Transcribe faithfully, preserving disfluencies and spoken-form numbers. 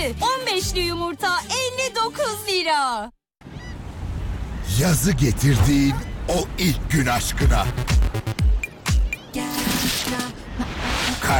on beşli yumurta elli dokuz lira. Yazı getirdiğin o ilk gün aşkına.